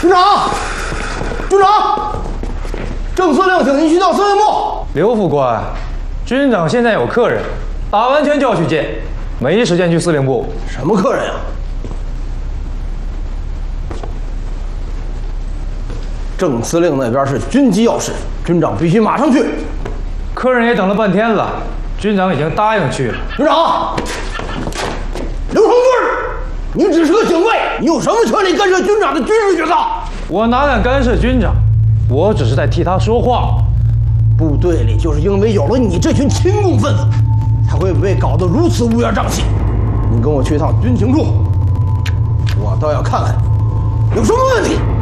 军长，军长，郑司令，请您去到司令部。 刘副官，军长现在有客人，打完拳就要去见，没时间去司令部。 什么客人呀？郑司令那边是军机要事，军长必须马上去。 客人也等了半天了，军长已经答应去了。 军长，刘成军，你只是个警卫，你有什么权利干涉军长的军事决策？ 我哪敢干涉军长？我只是在替他说话。 部队里就是因为有了你这群亲共分子，才会被搞得如此乌烟瘴气。你跟我去一趟军情处，我倒要看看有什么问题。